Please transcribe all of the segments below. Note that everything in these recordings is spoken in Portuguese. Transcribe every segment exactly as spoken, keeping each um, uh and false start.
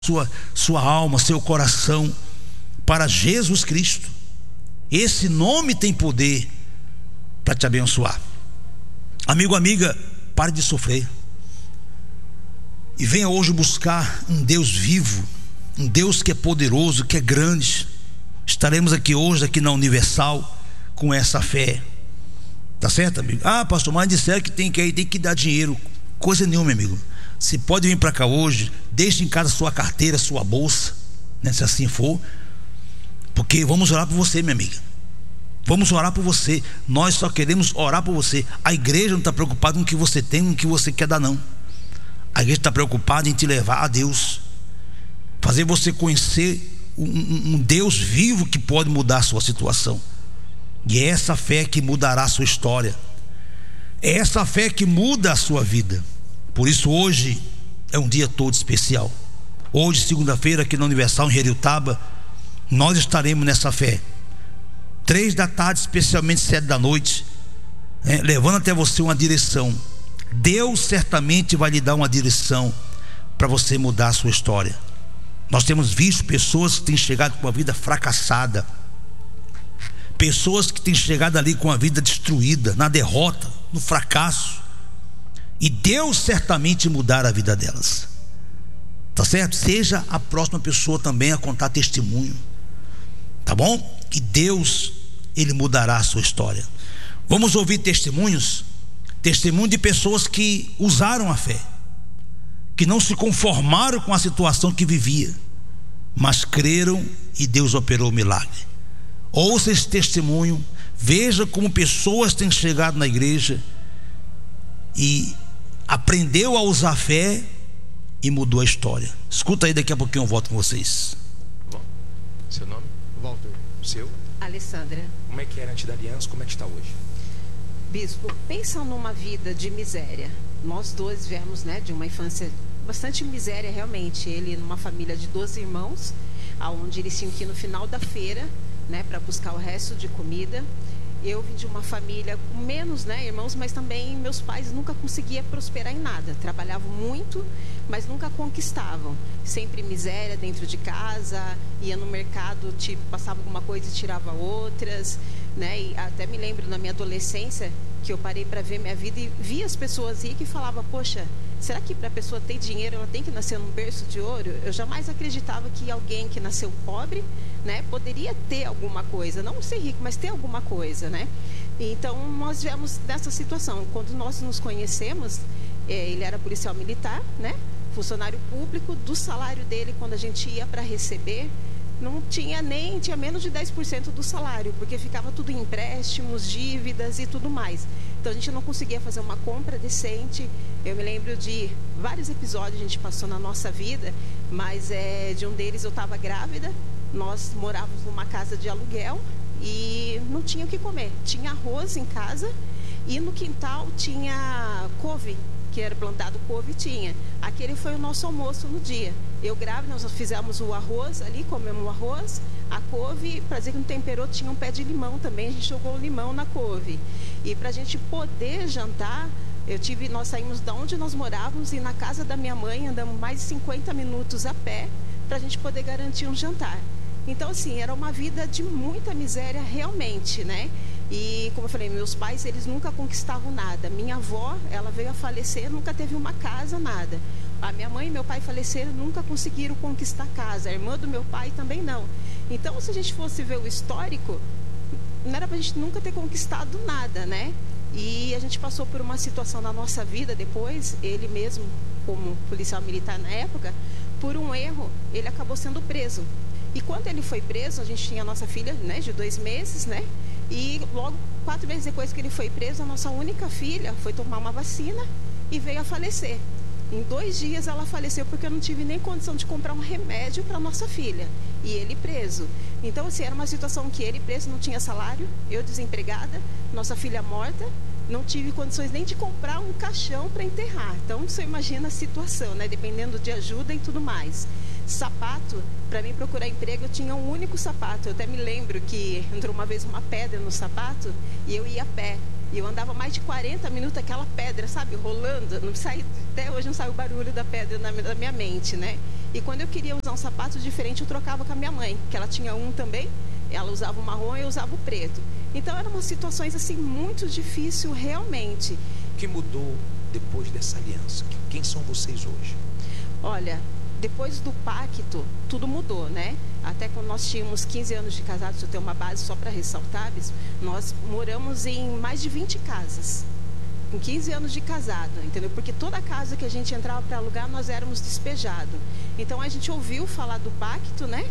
sua, sua alma, seu coração para Jesus Cristo. Esse nome tem poder para te abençoar. Amigo, amiga, pare de sofrer e venha hoje buscar um Deus vivo, um Deus que é poderoso, que é grande. Estaremos aqui hoje, aqui na Universal, com essa fé. Tá certo, amigo? Ah, pastor, mas disseram que tem que, tem que dar dinheiro. Coisa nenhuma, amigo. Você pode vir para cá hoje, deixe em casa sua carteira, sua bolsa, né, se assim for, porque vamos orar por você, minha amiga. Vamos orar por você. Nós só queremos orar por você. A igreja não está preocupada com o que você tem, com o que você quer dar, não. A igreja está preocupada em te levar a Deus, fazer você conhecer um, um Deus vivo que pode mudar a sua situação. E é essa fé que mudará a sua história. É essa fé que muda a sua vida. Por isso hoje é um dia todo especial. Hoje, segunda-feira, aqui na Universal, em Heriotaba, nós estaremos nessa fé. Três da tarde, especialmente sete da noite, né, levando até você uma direção. Deus certamente vai lhe dar uma direção para você mudar a sua história. Nós temos visto pessoas que têm chegado com a vida fracassada, pessoas que têm chegado ali com a vida destruída, na derrota, no fracasso, e Deus certamente mudará a vida delas. Tá certo? Seja a próxima pessoa também a contar testemunho, tá bom? Que Deus, Ele mudará a sua história. Vamos ouvir testemunhos, testemunho de pessoas que usaram a fé, que não se conformaram com a situação que vivia, mas creram e Deus operou o milagre. Ouça esse testemunho, veja como pessoas têm chegado na igreja e aprendeu a usar a fé e mudou a história. Escuta aí, daqui a pouquinho eu volto com vocês. Bom, seu nome? Walter. O seu? Alessandra. Como é que era antes da aliança, como é que está hoje? Bispo, pensa numa vida de miséria. Nós dois viemos, né, de uma infância bastante miséria realmente. Ele numa família de doze irmãos, aonde eles tinham que ir no final da feira, né, para buscar o resto de comida. Eu vim de uma família com menos, né, irmãos, mas também meus pais nunca conseguiam prosperar em nada. Trabalhavam muito, mas nunca conquistavam. Sempre miséria dentro de casa, ia no mercado, tipo, passava alguma coisa e tirava outras, né? E até me lembro na minha adolescência que eu parei para ver minha vida e vi as pessoas ricas e falava, poxa, será que para a pessoa ter dinheiro ela tem que nascer num berço de ouro? Eu jamais acreditava que alguém que nasceu pobre, né, poderia ter alguma coisa, não ser rico, mas ter alguma coisa, né? Então nós viemos nessa situação. Quando nós nos conhecemos, ele era policial militar, né, funcionário público. Do salário dele, quando a gente ia para receber, não tinha nem, tinha menos de dez por cento do salário, porque ficava tudo em empréstimos, dívidas e tudo mais. Então a gente não conseguia fazer uma compra decente. Eu me lembro de vários episódios que a gente passou na nossa vida, mas é, de um deles eu estava grávida. Nós morávamos numa casa de aluguel e não tinha o que comer. Tinha arroz em casa e no quintal tinha couve, que era plantado couve, tinha. Aquele foi o nosso almoço no dia. Eu grávida, nós fizemos o arroz ali, comemos o arroz, a couve, para dizer que não temperou, tinha um pé de limão também, a gente jogou o limão na couve. E para a gente poder jantar, eu tive, nós saímos de onde nós morávamos e na casa da minha mãe, andamos mais de cinquenta minutos a pé, para a gente poder garantir um jantar. Então, assim, era uma vida de muita miséria realmente, né? E, como eu falei, meus pais, eles nunca conquistavam nada. Minha avó, ela veio a falecer, nunca teve uma casa, nada. A minha mãe e meu pai faleceram, nunca conseguiram conquistar casa. A irmã do meu pai também não. Então, se a gente fosse ver o histórico, não era pra gente nunca ter conquistado nada, né? E a gente passou por uma situação na nossa vida depois, ele mesmo, como policial militar na época, por um erro, ele acabou sendo preso. E quando ele foi preso, a gente tinha a nossa filha, né, de dois meses, né? E logo, quatro meses depois que ele foi preso, a nossa única filha foi tomar uma vacina e veio a falecer. Em dois dias ela faleceu porque eu não tive nem condição de comprar um remédio para nossa filha. E ele preso. Então, assim, era uma situação que ele preso, não tinha salário, eu desempregada, nossa filha morta, não tive condições nem de comprar um caixão para enterrar. Então, você imagina a situação, né? Dependendo de ajuda e tudo mais. Sapato, para mim procurar emprego, eu tinha um único sapato. Eu até me lembro que entrou uma vez uma pedra no sapato e eu ia a pé. E eu andava mais de quarenta minutos, aquela pedra, sabe, rolando. Não sai, até hoje não sai o barulho da pedra na, na minha mente, né? E quando eu queria usar um sapato diferente, eu trocava com a minha mãe, que ela tinha um também. Ela usava o marrom e eu usava o preto. Então eram umas situações assim muito difíceis realmente. O que mudou depois dessa aliança? Quem são vocês hoje? Olha, depois do pacto, tudo mudou, né? Até quando nós tínhamos quinze anos de casados, se eu tenho uma base só para ressaltar, nós moramos em mais de vinte casas. Com quinze anos de casado, entendeu? Porque toda casa que a gente entrava para alugar, nós éramos despejados. Então a gente ouviu falar do pacto, né?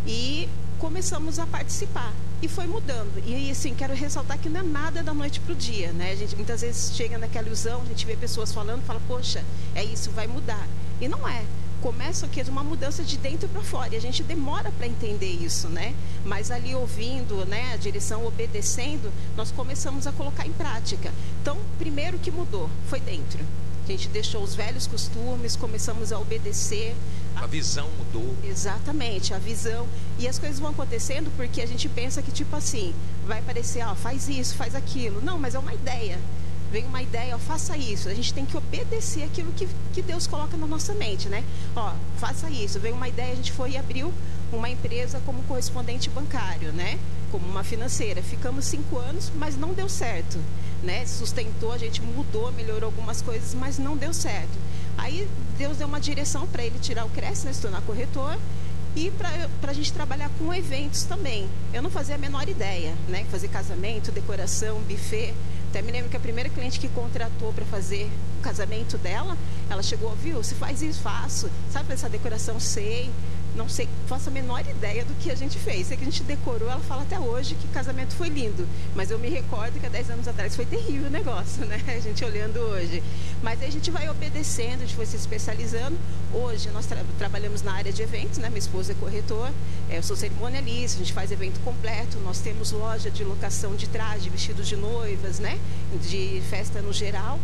E começamos a participar. E foi mudando. E assim, quero ressaltar que não é nada da noite para o dia, né? A gente muitas vezes chega naquela ilusão, a gente vê pessoas falando, fala, poxa, é isso, vai mudar. E não é. Começa o quê? Uma mudança de dentro para fora. E a gente demora para entender isso, né? Mas ali ouvindo, né, a direção, obedecendo, nós começamos a colocar em prática. Então, primeiro que mudou foi dentro. A gente deixou os velhos costumes, começamos a obedecer. A visão mudou. Exatamente, a visão. E as coisas vão acontecendo porque a gente pensa que, tipo assim, vai parecer, ó, faz isso, faz aquilo. Não, mas é uma ideia. Vem uma ideia, ó, faça isso. A gente tem que obedecer aquilo que, que Deus coloca na nossa mente, né? Ó, faça isso. Vem uma ideia, a gente foi e abriu uma empresa como correspondente bancário, né? Como uma financeira. Ficamos cinco anos, mas não deu certo, né? Sustentou, a gente mudou, melhorou algumas coisas, mas não deu certo. Aí Deus deu uma direção para ele tirar o Cresce, né? Se tornar corretor. E para a gente trabalhar com eventos também. Eu não fazia a menor ideia, né? Fazer casamento, decoração, buffet. Até me lembro que a primeira cliente que contratou para fazer o casamento dela, ela chegou, viu, você faz isso, faço. Sabe essa decoração? Sei. Não sei, faço a menor ideia do que a gente fez. Sei que a gente decorou, ela fala até hoje que o casamento foi lindo. Mas eu me recordo que há dez anos atrás foi terrível o negócio, né? A gente olhando hoje. Mas aí a gente vai obedecendo, a gente foi se especializando. Hoje nós tra trabalhamos na área de eventos, né? Minha esposa é corretor, eu sou cerimonialista, a gente faz evento completo. Nós temos loja de locação de traje, vestidos de noivas, né? De festa no geral.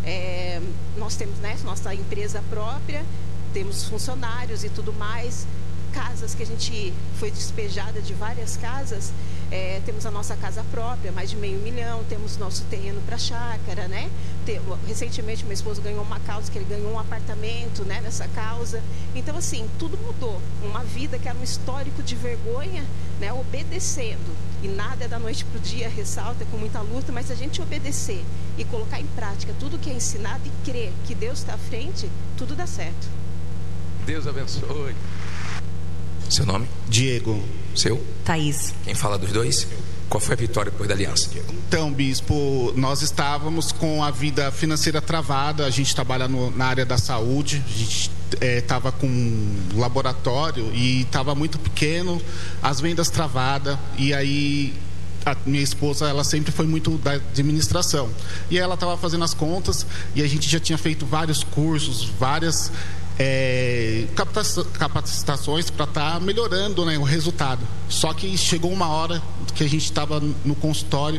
É, nós temos, né, nossa empresa própria, temos funcionários e tudo mais. Casas que a gente foi despejada de várias casas, é, temos a nossa casa própria, mais de meio milhão, temos nosso terreno para chácara, né? Tem, recentemente meu esposo ganhou uma causa, que ele ganhou um apartamento, né, nessa causa. Então assim, tudo mudou. Uma vida que era um histórico de vergonha, né, obedecendo. E nada é da noite para o dia, ressalta, é com muita luta, mas se a gente obedecer e colocar em prática tudo que é ensinado e crer que Deus está à frente, tudo dá certo. Deus abençoe. Seu nome? Diego. Seu? Thaís. Quem fala dos dois? Qual foi a vitória depois da aliança? Então, bispo, nós estávamos com a vida financeira travada. A gente trabalha no, na área da saúde. A gente estava é, com um laboratório e estava muito pequeno, as vendas travadas. E aí a minha esposa, ela sempre foi muito da administração. E ela estava fazendo as contas e a gente já tinha feito vários cursos, várias É, capacitações para estar tá melhorando, né, o resultado. Só que chegou uma hora que a gente estava no consultório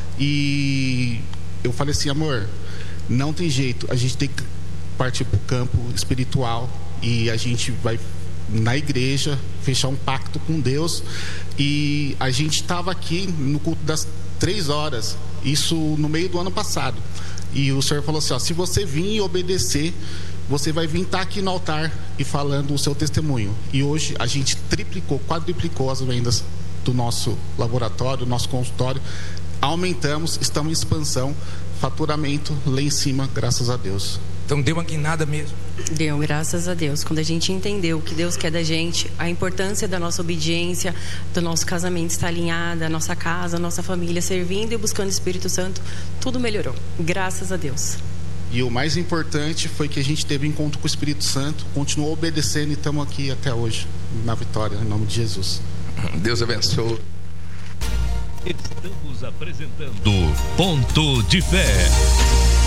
e eu falei assim, amor, não tem jeito, a gente tem que partir para o campo espiritual e a gente vai na igreja fechar um pacto com Deus. E a gente estava aqui no culto das três horas, isso no meio do ano passado, e o Senhor falou assim, ó, se você vir e obedecer, você vai vir estar aqui no altar e falando o seu testemunho. E hoje a gente triplicou, quadruplicou as vendas do nosso laboratório, do nosso consultório. Aumentamos, estamos em expansão, faturamento lá em cima, graças a Deus. Então deu uma guinada mesmo. Deu, graças a Deus. Quando a gente entendeu o que Deus quer da gente, a importância da nossa obediência, do nosso casamento estar alinhada, a nossa casa, a nossa família, servindo e buscando o Espírito Santo, tudo melhorou. Graças a Deus. E o mais importante foi que a gente teve encontro com o Espírito Santo, continuou obedecendo e estamos aqui até hoje, na vitória, em nome de Jesus. Deus abençoe. Estamos apresentando Ponto de Fé.